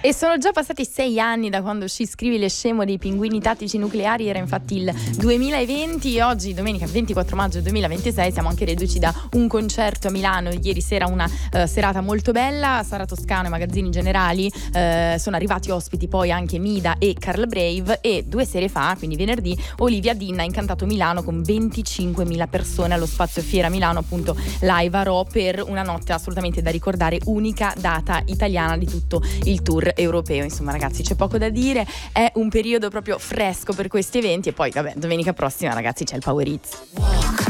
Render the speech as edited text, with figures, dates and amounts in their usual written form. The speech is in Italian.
E sono già passati 6 anni da quando uscì Scrivi le scemo dei pinguini tattici nucleari, era infatti il 2020. Oggi, domenica 24 maggio 2026, siamo anche reduci da un concerto a Milano. Ieri sera una serata molto bella, Sara Toscano e Magazzini Generali, sono arrivati ospiti poi anche Mida e Carl Brave, e 2 sere fa, quindi venerdì, Olivia Dean ha incantato Milano con 25.000 persone allo Spazio Fiera Milano, appunto live a Rho, per una notte assolutamente da ricordare, unica data italiana di tutto il tour europeo. Insomma ragazzi, c'è poco da dire, è un periodo proprio fresco per questi eventi. E poi vabbè, domenica prossima ragazzi c'è il Power Hits.